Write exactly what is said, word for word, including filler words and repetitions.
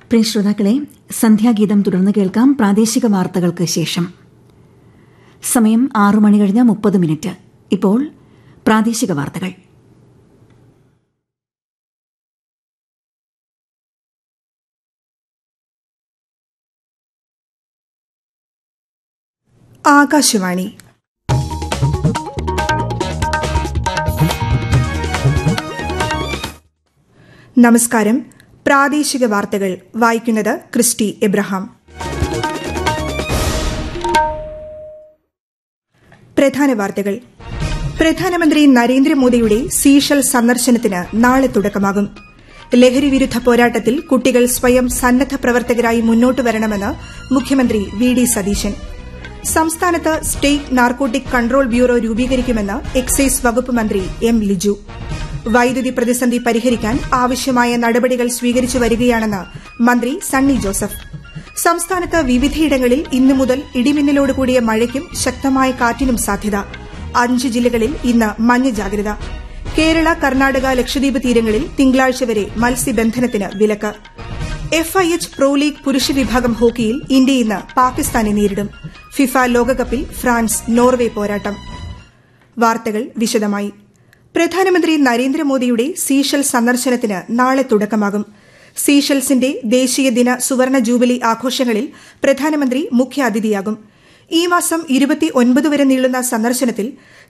പ്രിയ ശ്രോതാക്കളെ, സന്ധ്യാഗീതം തുടർന്ന് കേൾക്കാം പ്രാദേശിക വാർത്തകൾക്ക് ശേഷം. സമയം ആറു മണി കഴിഞ്ഞ മുപ്പത് മിനിറ്റ്. ഇപ്പോൾ പ്രാദേശിക വാർത്തകൾ. ആകാശവാണി. നമസ്കാരം. പ്രാദേശിക വാർത്തകൾ വായിക്കുന്നത് ക്രിസ്റ്റി എബ്രഹാം. പ്രധാന വാർത്തകൾ. പ്രധാനമന്ത്രി നരേന്ദ്രമോദിയുടെ സീഷൽ സന്ദർശനത്തിന് നാളെ തുടക്കമാകും. ലഹരി വിരുദ്ധ പോരാട്ടത്തിൽ കുട്ടികൾ സ്വയം സന്നദ്ധ പ്രവർത്തകരായി മുന്നോട്ട് വരണമെന്ന് മുഖ്യമന്ത്രി വി ഡി സതീശൻ. സംസ്ഥാനത്ത് സ്റ്റേറ്റ് നാർക്കോട്ടിക് കൺട്രോൾ ബ്യൂറോ രൂപീകരിക്കുമെന്ന് എക്സൈസ് വകുപ്പ് മന്ത്രി എം ലിജു. വൈദ്യുതി പ്രതിസന്ധി പരിഹരിക്കാൻ ആവശ്യമായ നടപടികൾ സ്വീകരിച്ചു വരികയാണെന്ന് മന്ത്രി സണ്ണി ജോസഫ്. സംസ്ഥാനത്ത് വിവിധയിടങ്ങളിൽ ഇന്നു മുതൽ ഇടിമിന്നലോടുകൂടിയ മഴയ്ക്കും ശക്തമായ കാറ്റിനും സാധ്യത. അഞ്ച് ജില്ലകളിൽ ഇന്ന് മഞ്ഞ ജാഗ്രത. കേരള, കർണാടക, ലക്ഷദ്വീപ് തീരങ്ങളിൽ തിങ്കളാഴ്ച വരെ മത്സ്യബന്ധനത്തിന് വിലക്ക്. F I H pro league പുരുഷ വിഭാഗം ഹോക്കിയിൽ ഇന്ത്യ ഇന്ന് പാകിസ്ഥാനെ നേരിടും. ഫിഫ ലോകകപ്പിൽ ഫ്രാൻസ് നോർവെ പോരാട്ടം. വാർത്തകൾ വിശദമായി. പ്രധാനമന്ത്രി നരേന്ദ്രമോദിയുടെ സീഷൽ സന്ദർശനത്തിന് നാളെ തുടക്കമാകും. സീഷൽസിന്റെ ദേശീയ ദിന സുവർണ ജൂബിലി ആഘോഷങ്ങളിൽ പ്രധാനമന്ത്രി മുഖ്യാതിഥിയാകും. ഈ മാസം ഇരുപത്തിയൊൻപത് വരെ നീളുന്ന സന്ദർശനത്തിൽ